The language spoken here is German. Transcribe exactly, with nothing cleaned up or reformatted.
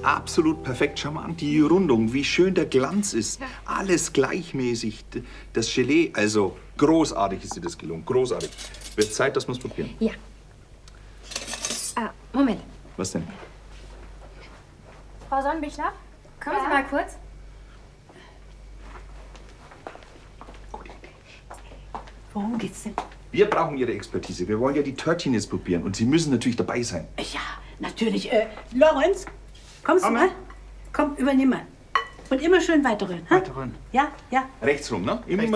absolut perfekt. Schau mal an, die Rundung, wie schön der Glanz ist. Alles gleichmäßig. Das Gelee, also großartig ist dir das gelungen. Großartig. Wird Zeit, dass wir es probieren. Ja. Ah, Moment. Was denn? Frau Sonnenbichler, kommen Sie mal kurz. Worum geht's denn? Wir brauchen Ihre Expertise. Wir wollen ja die Törtchen jetzt probieren. Und Sie müssen natürlich dabei sein. Ja, natürlich. Äh, Lorenz, kommst du mal? Komm, übernimm mal. Und immer schön weiterrühren. Weiterrühren. Ja, ja. Rechts rum, ne? Immer